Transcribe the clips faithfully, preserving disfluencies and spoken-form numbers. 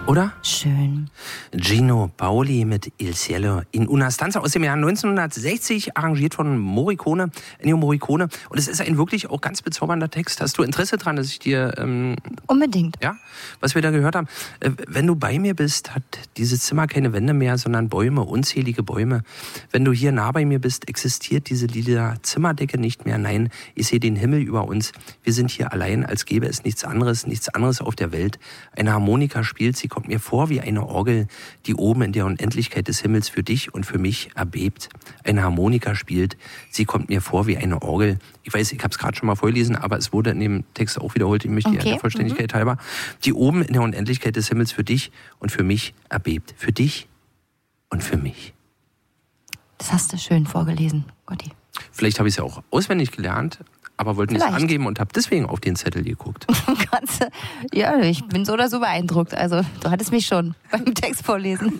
Oder? Schön. Gino Paoli mit Il Cielo in una stanza aus dem Jahr neunzehnhundertsechzig, arrangiert von Morricone, Ennio Morricone. Und es ist ein wirklich auch ganz bezaubernder Text. Hast du Interesse dran, dass ich dir... Ähm, Unbedingt. Ja, was wir da gehört haben. Äh, wenn du bei mir bist, hat dieses Zimmer keine Wände mehr, sondern Bäume, unzählige Bäume. Wenn du hier nah bei mir bist, existiert diese lila Zimmerdecke nicht mehr. Nein, ich sehe den Himmel über uns. Wir sind hier allein, als gäbe es nichts anderes, nichts anderes auf der Welt. Eine Harmonika spielt, sie kommt mir vor wie eine Orgel, die oben in der Unendlichkeit des Himmels für dich und für mich erbebt. Eine Harmonika spielt, sie kommt mir vor wie eine Orgel. Ich weiß, ich habe es gerade schon mal vorgelesen, aber es wurde in dem Text auch wiederholt, ich möchte okay. der Vollständigkeit mhm. halber, die oben in der Unendlichkeit des Himmels für dich und für mich erbebt. Für dich und für mich. Das hast du schön vorgelesen, Gotti. Vielleicht habe ich es ja auch auswendig gelernt, aber wollte nichts angeben und habe deswegen auf den Zettel geguckt. Ja, ich bin so oder so beeindruckt. Also du hattest mich schon beim Text vorlesen.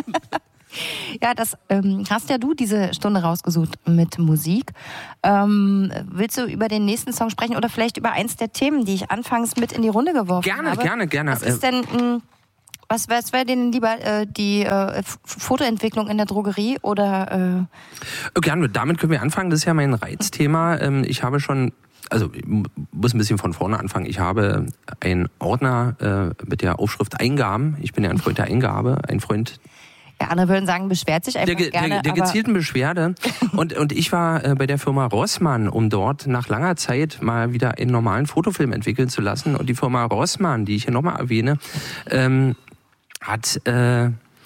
Ja, das ähm, hast ja du diese Stunde rausgesucht mit Musik. Ähm, willst du über den nächsten Song sprechen oder vielleicht über eins der Themen, die ich anfangs mit in die Runde geworfen gerne, habe? Gerne, gerne, gerne. Was ist denn... Mh, Was wäre wär denn lieber, äh, die äh, Fotoentwicklung in der Drogerie oder... Äh Gerne, damit können wir anfangen. Das ist ja mein Reizthema. Ähm, ich habe schon, also ich muss ein bisschen von vorne anfangen. Ich habe einen Ordner äh, mit der Aufschrift Eingaben. Ich bin ja ein Freund der Eingabe, ein Freund... Ja, andere würden sagen, beschwert sich einfach der, gerne. Der, der gezielten Beschwerde. Und, und ich war äh, bei der Firma Rossmann, um dort nach langer Zeit mal wieder einen normalen Fotofilm entwickeln zu lassen. Und die Firma Rossmann, die ich hier nochmal erwähne, ähm, hat äh,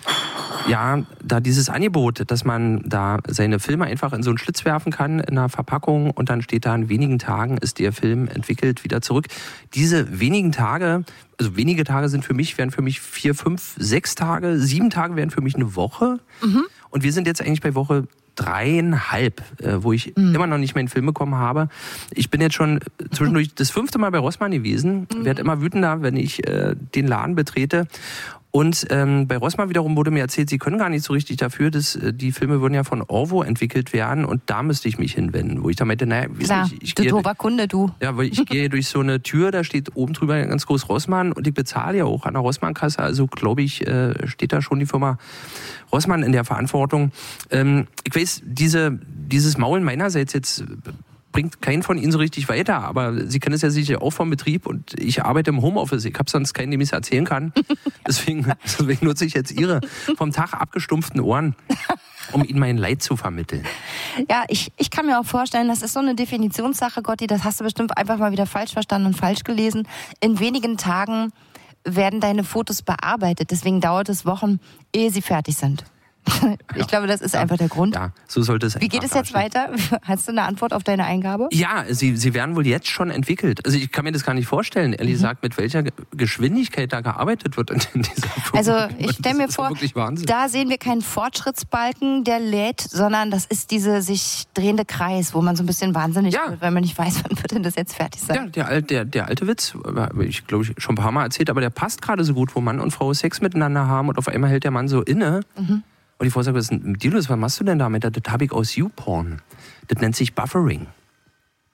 ja da dieses Angebot, dass man da seine Filme einfach in so einen Schlitz werfen kann, in einer Verpackung, und dann steht da, in wenigen Tagen ist der Film entwickelt, wieder zurück. Diese wenigen Tage, also wenige Tage sind für mich, wären für mich vier, fünf, sechs Tage, sieben Tage wären für mich eine Woche. Mhm. Und wir sind jetzt eigentlich bei Woche dreieinhalb, äh, wo ich mhm. immer noch nicht meinen Film bekommen habe. Ich bin jetzt schon zwischendurch das fünfte Mal bei Rossmann gewesen, mhm. werde immer wütender, wenn ich äh, den Laden betrete. Und ähm, bei Rossmann wiederum wurde mir erzählt, sie können gar nicht so richtig dafür, dass äh, die Filme würden ja von Orwo entwickelt werden, und da müsste ich mich hinwenden. Wo ich da meinte, naja, Klar, ich, ich du gehe, doofer Kunde, du. Ja, weil ich gehe durch so eine Tür, da steht oben drüber ganz groß Rossmann, und ich bezahle ja auch an der Rossmann-Kasse, also glaube ich, äh, steht da schon die Firma Rossmann in der Verantwortung. Ähm, ich weiß, diese, dieses Maulen meinerseits jetzt bringt keinen von Ihnen so richtig weiter, aber Sie kennen es ja sicher auch vom Betrieb, und ich arbeite im Homeoffice. Ich habe sonst keinen, dem ich es erzählen kann. Deswegen, deswegen nutze ich jetzt Ihre vom Tag abgestumpften Ohren, um Ihnen mein Leid zu vermitteln. Ja, ich, ich kann mir auch vorstellen, das ist so eine Definitionssache, Gotti, das hast du bestimmt einfach mal wieder falsch verstanden und falsch gelesen. In wenigen Tagen werden deine Fotos bearbeitet, deswegen dauert es Wochen, ehe sie fertig sind. Ich ja. glaube, das ist ja. einfach der Grund. Ja, so sollte es Wie geht es jetzt weiter? Hast du eine Antwort auf deine Eingabe? Ja, sie, sie werden wohl jetzt schon entwickelt. Also ich kann mir das gar nicht vorstellen, ehrlich mhm. gesagt, mit welcher Geschwindigkeit da gearbeitet wird in dieser Firma. Also ich stelle mir vor, da sehen wir keinen Fortschrittsbalken, der lädt, sondern das ist dieser sich drehende Kreis, wo man so ein bisschen wahnsinnig ja. wird, weil man nicht weiß, wann wird denn das jetzt fertig sein. Ja, der, der, der alte Witz, ich glaube, ich schon ein paar Mal erzählt, aber der passt gerade so gut, wo Mann und Frau Sex miteinander haben und auf einmal hält der Mann so inne. Mhm. Und die Frau sagt, was ist denn mit dir los? Was machst du denn damit? Das habe ich aus YouPorn. Das nennt sich Buffering.